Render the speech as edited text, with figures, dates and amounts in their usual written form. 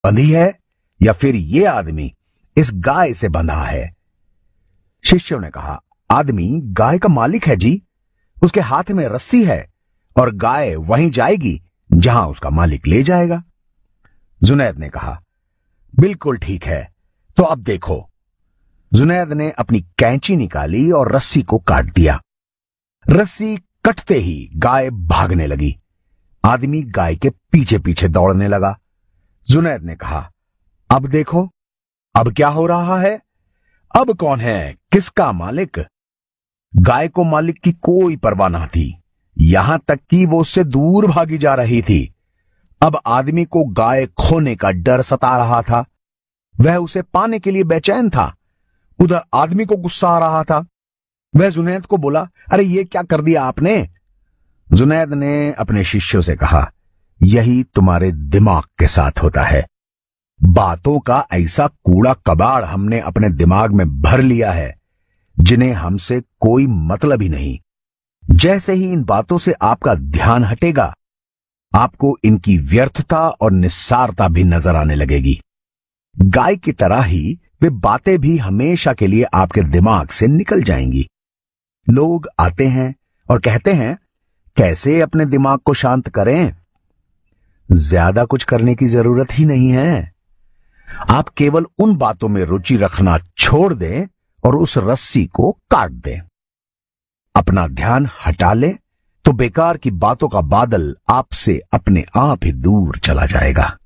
बंधी है या फिर ये आदमी इस गाय से बंधा है? शिष्यों ने कहा, आदमी गाय का मालिक है जी। उसके हाथ में रस्सी है और गाय वहीं जाएगी जहां उसका मालिक ले जाएगा। जुनैद ने कहा, बिल्कुल ठीक है, तो अब देखो। जुनैद ने अपनी कैंची निकाली और रस्सी को काट दिया। रस्सी कटते ही गाय भागने लगी। आदमी गाय के पीछे पीछे दौड़ने लगा। जुनैद ने कहा, अब देखो, अब क्या हो रहा है? अब कौन है किसका मालिक? गाय को मालिक की कोई परवाह ना थी, यहां तक कि वो उससे दूर भागी जा रही थी। अब आदमी को गाय खोने का डर सता रहा था। वह उसे पाने के लिए बेचैन था। उधर आदमी को गुस्सा आ रहा था। वह जुनैद को बोला, अरे ये क्या कर दिया आपने? जुनैद ने अपने शिष्यों से कहा, यही तुम्हारे दिमाग के साथ होता है। बातों का ऐसा कूड़ा कबाड़ हमने अपने दिमाग में भर लिया है जिन्हें हमसे कोई मतलब ही नहीं। जैसे ही इन बातों से आपका ध्यान हटेगा, आपको इनकी व्यर्थता और निस्सारता भी नजर आने लगेगी। गाय की तरह ही वे बातें भी हमेशा के लिए आपके दिमाग से निकल जाएंगी। लोग आते हैं और कहते हैं, कैसे अपने दिमाग को शांत करें? ज्यादा कुछ करने की जरूरत ही नहीं है। आप केवल उन बातों में रुचि रखना छोड़ दें और उस रस्सी को काट दें। अपना ध्यान हटा लें तो बेकार की बातों का बादल आपसे अपने आप ही दूर चला जाएगा।